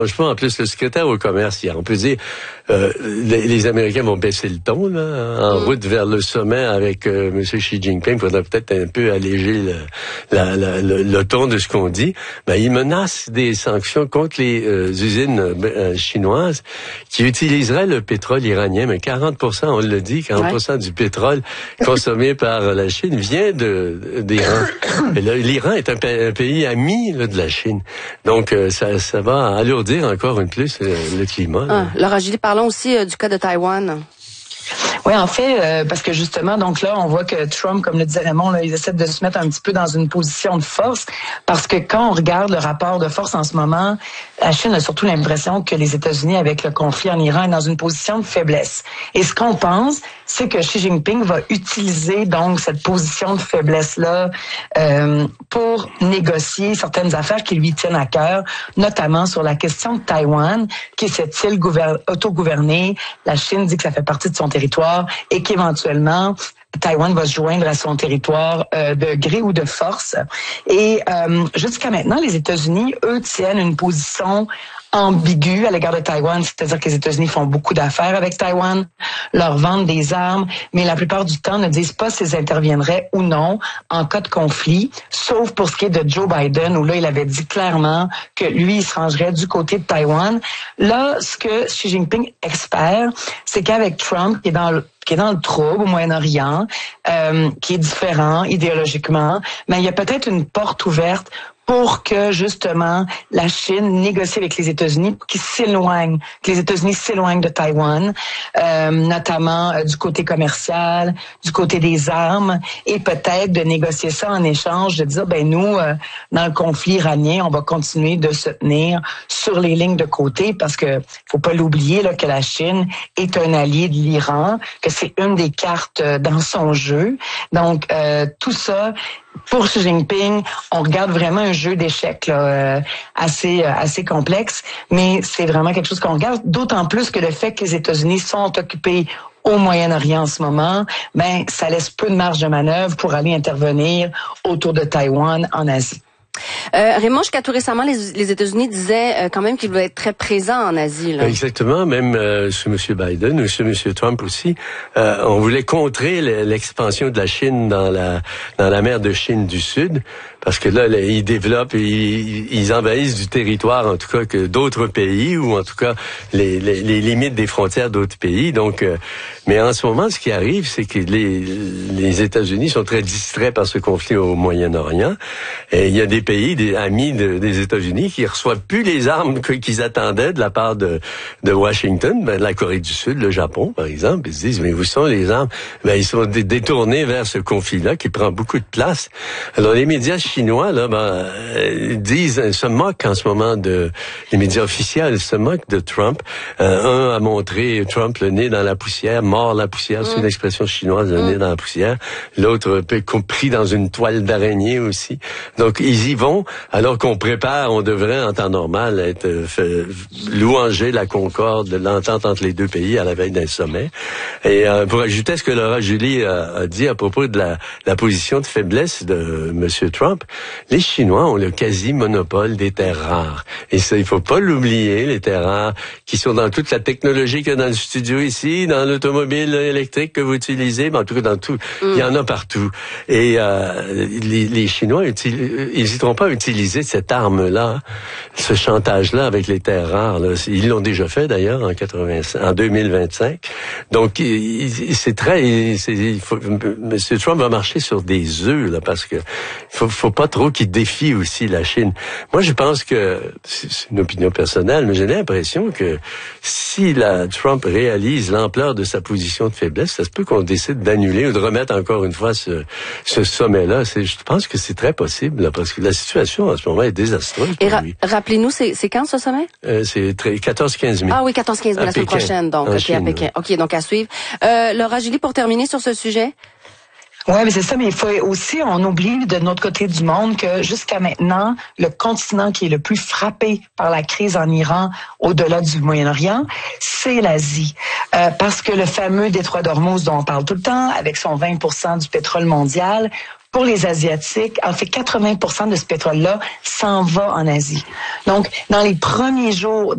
Franchement, en plus, le secrétaire au commerce hier, on peut dire, les Américains vont baisser le ton, là, en route vers le sommet avec M. Xi Jinping. Il faudrait peut-être un peu alléger le ton de ce qu'on dit. Ben, ils menacent des sanctions contre les usines chinoises qui utiliseraient le pétrole iranien. Mais 40%, on le dit, 40% du pétrole consommé par la Chine vient d'Iran. Et là, l'Iran est un pays ami là, de la Chine. Donc, ça va alourdir encore une plus le climat. Laura Gillet, parlons aussi du cas de Taïwan. Oui, en fait, parce que justement, donc là, on voit que Trump, comme le disait Raymond, là, il essaie de se mettre un petit peu dans une position de force, parce que quand on regarde le rapport de force en ce moment, la Chine a surtout l'impression que les États-Unis, avec le conflit en Iran, est dans une position de faiblesse. Et ce qu'on pense, c'est que Xi Jinping va utiliser donc cette position de faiblesse-là pour négocier certaines affaires qui lui tiennent à cœur, notamment sur la question de Taïwan, qui est cette île autogouvernée. La Chine dit que ça fait partie de son territoire et qu'éventuellement, Taïwan va se joindre à son territoire de gré ou de force. Et jusqu'à maintenant, les États-Unis, eux, tiennent une position ambiguë à l'égard de Taïwan, c'est-à-dire que les États-Unis font beaucoup d'affaires avec Taïwan, leur vendent des armes, mais la plupart du temps ne disent pas s'ils interviendraient ou non en cas de conflit, sauf pour ce qui est de Joe Biden, où là, il avait dit clairement que lui, il se rangerait du côté de Taïwan. Là, ce que Xi Jinping espère, c'est qu'avec Trump, qui est dans le trouble au Moyen-Orient, qui est différent idéologiquement, mais il y a peut-être une porte ouverte pour que, justement, la Chine négocie avec les États-Unis pour que les États-Unis s'éloignent de Taïwan, notamment du côté commercial, du côté des armes, et peut-être de négocier ça en échange, de dire, ben nous, dans le conflit iranien, on va continuer de se tenir sur les lignes de côté, parce que faut pas l'oublier là, que la Chine est un allié de l'Iran, que c'est une des cartes dans son jeu. Donc, tout ça, pour Xi Jinping, on regarde vraiment un jeu d'échecs là, assez complexe, mais c'est vraiment quelque chose qu'on regarde, d'autant plus que le fait que les États-Unis sont occupés au Moyen-Orient en ce moment, ben ça laisse peu de marge de manœuvre pour aller intervenir autour de Taïwan en Asie. Raymond, jusqu'à tout récemment, les États-Unis disaient quand même qu'ils voulaient être très présents en Asie. Là. Exactement, même sous M. Biden ou sous M. Trump aussi, on voulait contrer l'expansion de la Chine dans la mer de Chine du Sud, parce que là, ils développent, ils envahissent du territoire, en tout cas, que d'autres pays, ou en tout cas les limites des frontières d'autres pays. Donc, mais en ce moment, ce qui arrive, c'est que les États-Unis sont très distraits par ce conflit au Moyen-Orient. Et il y a des pays, des amis des États-Unis, qui reçoivent plus les armes qu'ils attendaient de la part de Washington, de la Corée du Sud, le Japon, par exemple. Ils se disent, mais où sont les armes? Ben, ils sont détournés vers ce conflit-là qui prend beaucoup de place. Alors, les médias chinois, là, se moquent en ce moment les médias officiels se moquent de Trump. Un a montré Trump le nez dans la poussière, mort la poussière, c'est une expression chinoise, le nez dans la poussière. L'autre, pris dans une toile d'araignée aussi. Donc, ils y vont, alors qu'on prépare, on devrait, en temps normal, louanger la concorde, l'entente entre les deux pays à la veille d'un sommet. Et pour ajouter à ce que Laura Gillet a dit à propos de la position de faiblesse de M. Trump, les Chinois ont le quasi-monopole des terres rares. Et ça, il faut pas l'oublier, les terres rares qui sont dans toute la technologie qu'il y a dans le studio ici, dans l'automobile électrique que vous utilisez, mais en tout cas dans tout, il y en a partout. Et les Chinois n'hésiteront pas à utiliser cette arme-là, ce chantage-là avec les terres rares. Là. Ils l'ont déjà fait d'ailleurs en 2025. Donc M. Trump va marcher sur des œufs là, parce que faut pas trop qu'il défie aussi la Chine. Moi, je pense que c'est une opinion personnelle, mais j'ai l'impression que si Trump réalise l'ampleur de sa position de faiblesse, ça se peut qu'on décide d'annuler ou de remettre encore une fois ce sommet-là. Je pense que c'est très possible, là, parce que la situation en ce moment est désastreuse pour lui. Rappelez-nous, c'est quand ce sommet? C'est 14-15 mai. Ah oui, 14-15 mai, la semaine prochaine, donc. OK, à Pékin. OK, donc à suivre. Laura Gillet, pour terminer sur ce sujet. Ouais, mais c'est ça, mais il faut aussi, on oublie de notre côté du monde que jusqu'à maintenant, le continent qui est le plus frappé par la crise en Iran, au-delà du Moyen-Orient, c'est l'Asie. Parce que le fameux détroit d'Ormuz dont on parle tout le temps, avec son 20% du pétrole mondial, pour les Asiatiques, en fait, 80% de ce pétrole-là s'en va en Asie. Donc, dans les premiers jours